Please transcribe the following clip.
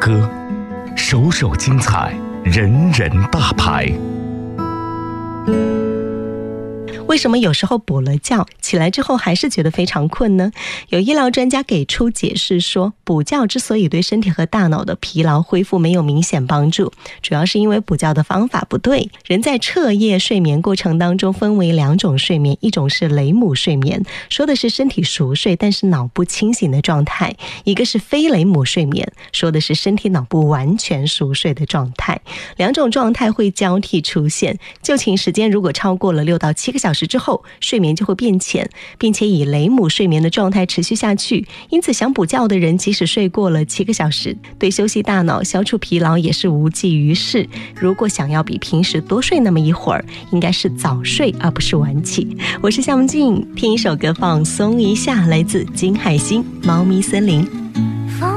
歌，首首精彩，人人大牌。 为什么有时候补了觉起来之后还是觉得非常困呢？有医疗专家给出解释说，补觉之所以对身体和大脑的疲劳恢复没有明显帮助，主要是因为补觉的方法不对。人在彻夜睡眠过程当中分为2种睡眠，一种是雷姆睡眠，说的是身体熟睡但是脑部清醒的状态；一个是非雷姆睡眠，说的是身体脑部完全熟睡的状态。2种状态会交替出现，就寝时间如果超过了6到7个小时之后，睡眠就会变浅，并且以雷姆睡眠的状态持续下去。因此想补觉的人即使睡过了7个小时，对休息大脑消除疲劳也是无济于事。如果想要比平时多睡那么一会儿，应该是早睡而不是晚起。我是夏梦静，听一首歌放松一下，来自金海心《猫咪森林》。